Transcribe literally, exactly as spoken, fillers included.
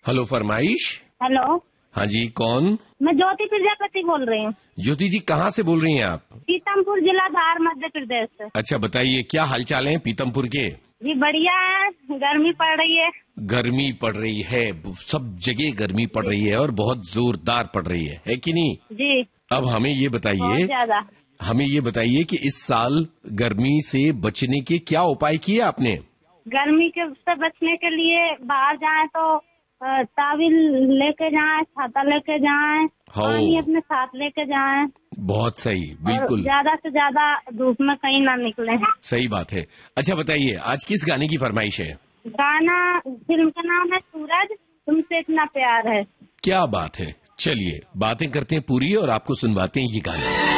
Hello फरमाइश। Hello. हाँ जी, कौन? मैं ज्योति प्रजापति बोल रही हूँ। ज्योति जी, कहाँ से बोल रही हैं आप? पीतमपुर जिला धार मध्य प्रदेश से। अच्छा, बताइए क्या हालचाल है पीतमपुर के? जी बढ़िया है, गर्मी पड़ रही है। गर्मी पड़ रही है, सब जगह गर्मी पड़ रही है और बहुत जोरदार पड़ रही है, है कि नहीं? जी। अब हमें ये बहुत बताइए, ज्यादा। हमें ये बताइए कि इस साल गर्मी से बचने के क्या उपाय किए आपने? गर्मी के से बचने के लिए बाहर जाएं तो अ, ताविल लेके जाएं, छाता लेके जाएं, पानी अपने साथ लेके जाएं। बहुत सही, और बिल्कुल ज्यादा से ज्यादा धूप में कहीं ना निकले। सही बात है। अच्छा बताइए, आज किस गाने की फरमाइश है? गाना फिल्म का नाम है सूरज, तुमसे इतना प्यार है। क्या बात है, चलिए बातें करते हैं पूरी और आपको सुनवाते हैं ये गाना।